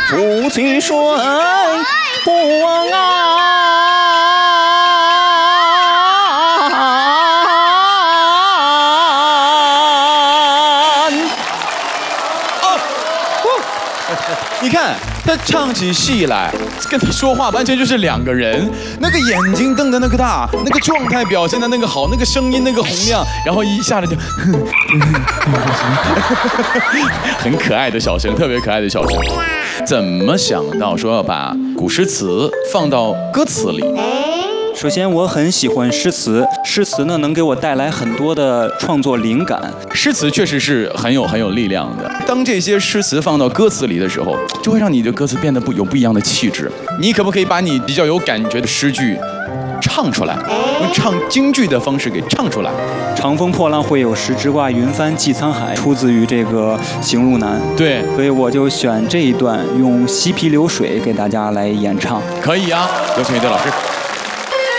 夫妻水不忘你看他唱起戏来，跟你说话完全就是两个人。那个眼睛瞪得那个大，那个状态表现的那个好，那个声音那个洪亮，然后一下子就，很可爱的小声，特别可爱的小声。怎么想到说要把古诗词放到歌词里？ 首先，我很喜欢诗词，诗词呢能给我带来很多的创作灵感。 诗词确实是很有力量的。当这些诗词放到歌词里的时候，就会让你的歌词变得有不一样的气质。你可不可以把你比较有感觉的诗句唱出来，用唱京剧的方式给唱出来？ 长风破浪会有时，直挂云帆济沧海，出自于这个《行路难》。 对， 所以我就选这一段，用嬉皮流水给大家来演唱。 可以啊，有请乐队老师。